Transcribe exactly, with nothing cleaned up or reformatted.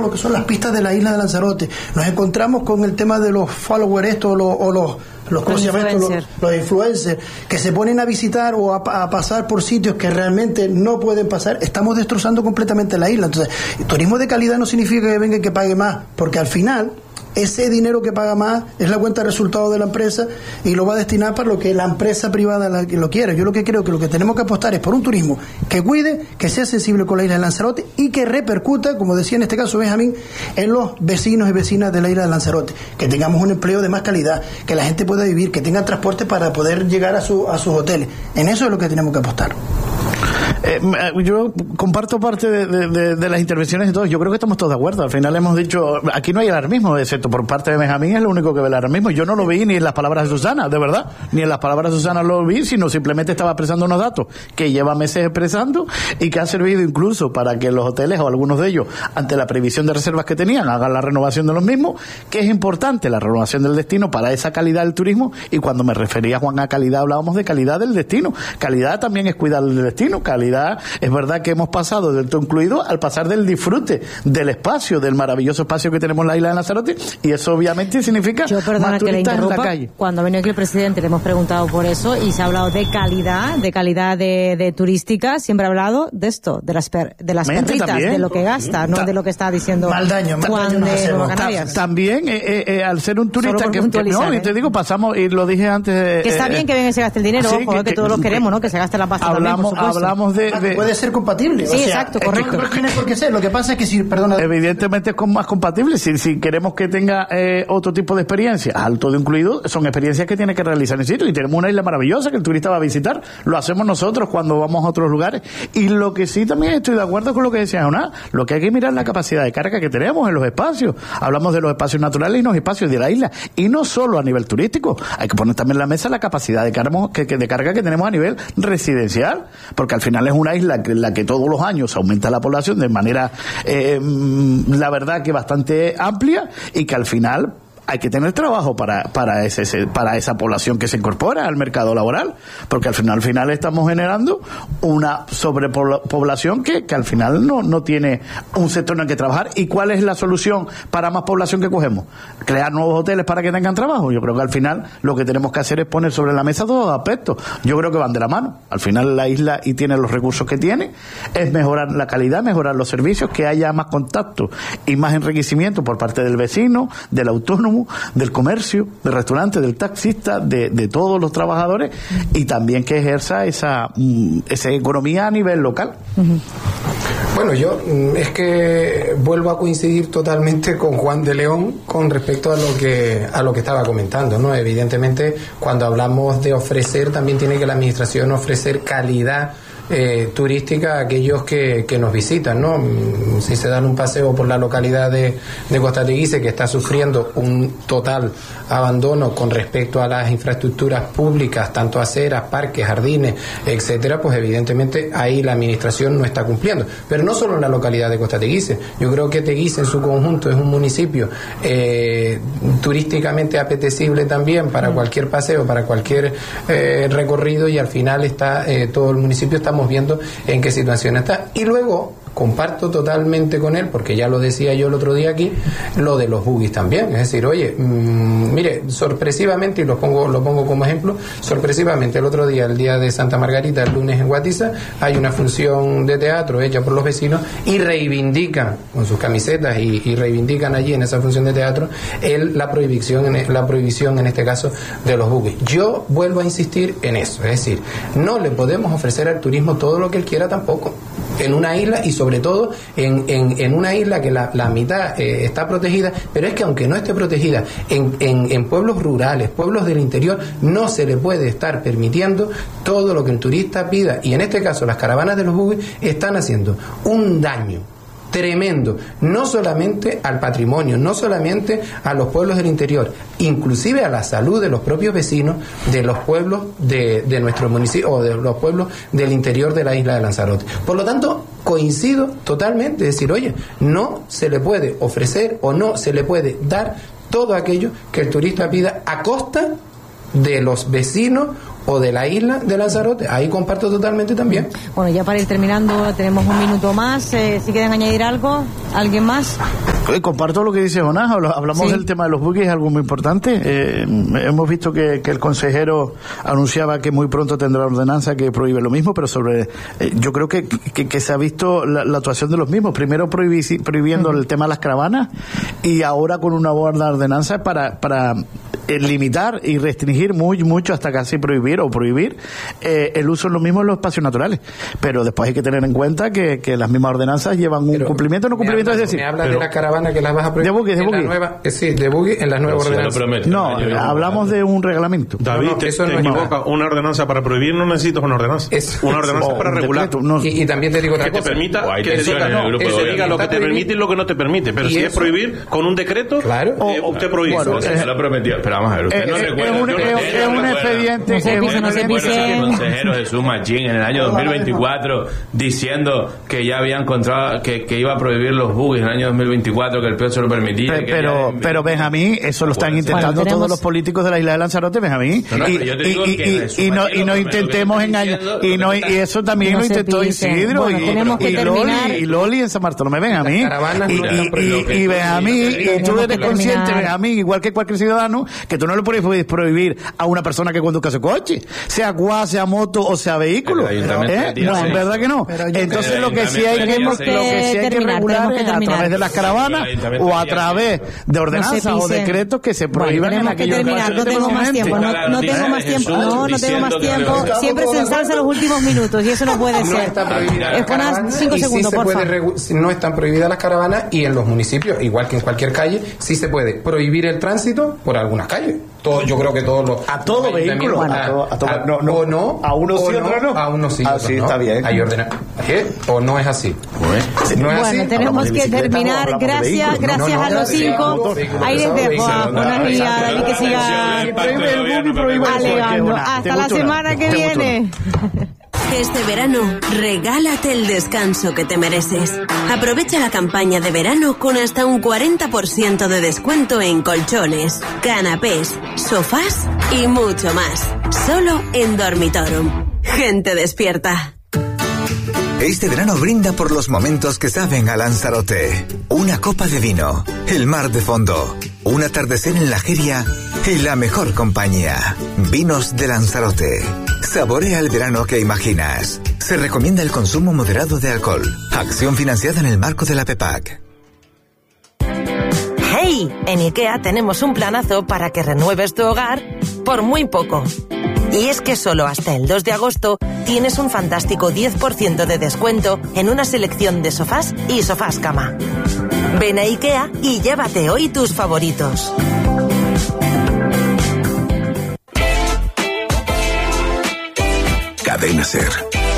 lo que son las pistas de la isla de Lanzarote, nos encontramos con el tema de los followers estos, o los, o los los, los, influencers. Los, los influencers que se ponen a visitar o a, a pasar por sitios que realmente no pueden pasar. Estamos destrozando completamente la isla. Entonces, el turismo de calidad no significa que venga y que pague más, porque al final ese dinero que paga más es la cuenta de resultados de la empresa y lo va a destinar para lo que la empresa privada la, que lo quiere. Yo lo que creo que lo que tenemos que apostar es por un turismo que cuide, que sea sensible con la isla de Lanzarote y que repercuta, como decía en este caso Benjamín, en los vecinos y vecinas de la isla de Lanzarote, que tengamos un empleo de más calidad, que la gente pueda vivir, que tengan transporte para poder llegar a, su, a sus hoteles. En eso es lo que tenemos que apostar. Eh, yo comparto parte de, de, de las intervenciones y todo. Yo creo que estamos todos de acuerdo. Al final hemos dicho, aquí no hay alarmismo, excepto por parte de Benjamín, es lo único que ve el alarmismo. Yo no lo vi ni en las palabras de Susana, de verdad, ni en las palabras de Susana lo vi, sino simplemente estaba expresando unos datos que lleva meses expresando y que ha servido incluso para que los hoteles o algunos de ellos, ante la previsión de reservas que tenían, hagan la renovación de los mismos, que es importante la renovación del destino para esa calidad del turismo. Y cuando me refería, Juan, a calidad, hablábamos de calidad del destino. Calidad también es cuidar del destino. Calidad, es verdad que hemos pasado del todo incluido al pasar del disfrute del espacio, del maravilloso espacio que tenemos en la isla de Lanzarote, y eso obviamente significa Yo, perdona, más turistas en la calle. Cuando ha venido aquí el presidente le hemos preguntado por eso y se ha hablado de calidad, de calidad de, de turística, siempre ha hablado de esto, de las per, de las Mente perritas, también. De lo que gasta, no Ta- de lo que está diciendo mal daño, mal Juan daño de Nueva Canarias. También, eh, eh, eh, al ser un turista que, que no, ¿eh? y te digo, pasamos, y lo dije antes... Eh, que está bien que venga y se gaste el dinero, sí, ojo, que, que, que que todos lo queremos, ¿no? Que se gaste la pasta hablamos, también, por supuesto. hablamos de, de... Puede ser compatible. Sí, o sea, exacto, es correcto. que no tiene por qué ser. Lo que pasa es que si, perdona... Evidentemente es con más compatible. Si, si queremos que tenga eh, otro tipo de experiencia, al todo incluido, son experiencias que tiene que realizar en sitio. Y tenemos una isla maravillosa que el turista va a visitar. Lo hacemos nosotros cuando vamos a otros lugares. Y lo que sí también estoy de acuerdo con lo que decía Jonás, lo que hay que mirar es la capacidad de carga que tenemos en los espacios. Hablamos de los espacios naturales y los espacios de la isla. Y no solo a nivel turístico. Hay que poner también en la mesa la capacidad de carga que, que, de carga que tenemos a nivel residencial. Porque al final es una isla en la que todos los años aumenta la población de manera, eh, la verdad que bastante amplia, y que al final hay que tener trabajo para para ese para esa población que se incorpora al mercado laboral, porque al final al final estamos generando una sobrepoblación que, que al final no no tiene un sector en el que trabajar. ¿Y cuál es la solución para más población que cogemos? Crear nuevos hoteles para que tengan trabajo. Yo creo que al final lo que tenemos que hacer es poner sobre la mesa todos los aspectos. Yo creo que van de la mano. Al final la isla, y tiene los recursos que tiene, es mejorar la calidad, mejorar los servicios, que haya más contacto y más enriquecimiento por parte del vecino, del autónomo, del comercio, del restaurante, del taxista, de, de todos los trabajadores, y también que ejerza esa, esa economía a nivel local. Uh-huh. Bueno, yo es que vuelvo a coincidir totalmente con Juan de León con respecto a lo que a lo que estaba comentando, ¿no? Evidentemente, cuando hablamos de ofrecer, también tiene que la administración ofrecer calidad Eh, turística a aquellos que, que nos visitan, ¿no? Si se dan un paseo por la localidad de, de Costa Teguise, que está sufriendo un total abandono con respecto a las infraestructuras públicas, tanto aceras, parques, jardines, etcétera, pues evidentemente ahí la administración no está cumpliendo. Pero no solo en la localidad de Costa Teguise, yo creo que Teguise en su conjunto es un municipio eh, turísticamente apetecible también para cualquier paseo, para cualquier eh, recorrido, y al final está eh, todo el municipio está viendo en qué situación está. Y luego comparto totalmente con él, porque ya lo decía yo el otro día aquí, lo de los buggies también. Es decir, oye, mmm, mire, sorpresivamente, y lo pongo lo pongo como ejemplo, sorpresivamente el otro día, el día de Santa Margarita, el lunes en Guatiza, hay una función de teatro hecha por los vecinos y reivindican con sus camisetas y, y reivindican allí en esa función de teatro el, la prohibición en, la prohibición en este caso de los buggies. Yo vuelvo a insistir en eso, es decir, no le podemos ofrecer al turismo todo lo que él quiera tampoco en una isla, y sobre todo en, en, en una isla que la, la mitad eh, está protegida, pero es que aunque no esté protegida, en, en, en pueblos rurales, pueblos del interior, no se le puede estar permitiendo todo lo que el turista pida, y en este caso las caravanas de los buggies están haciendo un daño tremendo, no solamente al patrimonio, no solamente a los pueblos del interior, inclusive a la salud de los propios vecinos de los pueblos de, de nuestro municipio, o de los pueblos del interior de la isla de Lanzarote. Por lo tanto, coincido totalmente, es decir, oye, no se le puede ofrecer o no se le puede dar todo aquello que el turista pida a costa de los vecinos o de la isla de Lanzarote. Ahí comparto totalmente también. Bueno, ya para ir terminando, tenemos un minuto más. Eh, si quieren añadir algo, ¿alguien más? Eh, comparto lo que dice Jonás. Hablamos sí. del tema de los buques, algo muy importante. Eh, hemos visto que, que el consejero anunciaba que muy pronto tendrá ordenanza que prohíbe lo mismo, pero sobre eh, yo creo que, que, que se ha visto la, la actuación de los mismos. Primero prohibi, prohibiendo uh-huh. el tema de las caravanas y ahora con una buena ordenanza para, para eh, limitar y restringir muy mucho hasta casi prohibir o prohibir eh, el uso en lo mismo en los espacios naturales. Pero después hay que tener en cuenta que, que las mismas ordenanzas llevan un pero cumplimiento o no cumplimiento. Habla, es decir, me habla pero, de la caravana que las vas a prohibir. De buques, de buques. Nueva, eh, sí, de buques en las nuevas no, ordenanzas. Si no, no hablamos de un reglamento. David, no, no, te, eso te no equivoca. Una ordenanza para prohibir no necesitas una ordenanza. Es, una ordenanza es para regular. Decreto, no. y, y también te digo otra que cosa. Te permita, o que te diga, no, que se diga lo que te permite y lo que no te permite. Pero si eso, es prohibir con un decreto, claro. eh, o, usted prohíbe. Bueno, usted se lo prometió. Pero vamos a ver. Usted eh, no eh, recuerda. Es un, es, es un expediente. Es un consejero Jesús Machín en el año dos mil veinticuatro diciendo que ya había encontrado que, que iba a prohibir los buques en el año dos mil veinticuatro, que el P E O se lo permitía. Pero, pero, ya, pero Benjamín, eso lo están bueno, intentando bueno, tenemos... todos los políticos de la isla de Lanzarote, Benjamín. No, no, y, y, y, y, no, y no intentemos engañar. Y, no, y eso también no lo intentó Isidro bueno, y, y, Loli, y Loli en San Bartolomé, Benjamín. Y, y, y, y Benjamín, y tú eres consciente, Benjamín, igual que cualquier ciudadano, que tú no le puedes prohibir a una persona que conduzca su coche, sea quad, sea moto o sea vehículo. ¿Eh? No, ¿verdad que no? Entonces lo que sí hay que regular es a través de las caravanas o a través de ordenanzas no o decretos que se prohíban bueno, en aquellos casos. No tengo más tiempo, no, no tengo más tiempo, no, no tengo más tiempo. Siempre se ensalza los últimos minutos y eso no puede ser. Esponas, cinco segundos, sí por favor. Regu- no están prohibidas las caravanas y en los municipios, igual que en cualquier calle, sí se puede prohibir el tránsito por algunas calles. Todo, yo creo que todos los... A todo vehículo. Bueno, a, a, a, todo, no, no, o no. A unos sí, otros no. A unos sí, ah, otros sí, no. Está bien. Hay ordena- ¿Qué? ¿O no es así? Bueno, no es bueno así. tenemos que terminar. Gracias, gracias no, no, no, a los cinco. Ahí les dejo a Jonás y a David que sigan alegando. Hasta la semana que viene. Este verano, regálate el descanso que te mereces. Aprovecha la campaña de verano con hasta un cuarenta por ciento de descuento en colchones, canapés, sofás y mucho más. Solo en Dormitorum. Gente despierta. Este verano brinda por los momentos que saben a Lanzarote. Una copa de vino, el mar de fondo, un atardecer en la Jeria y la mejor compañía. Vinos de Lanzarote. Saborea el verano que imaginas. Se recomienda el consumo moderado de alcohol. Acción financiada en el marco de la PEPAC. ¡Hey! En IKEA tenemos un planazo para que renueves tu hogar por muy poco. Y es que solo hasta el dos de agosto tienes un fantástico diez por ciento de descuento en una selección de sofás y sofás cama. Ven a IKEA y llévate hoy tus favoritos. Cadena Ser.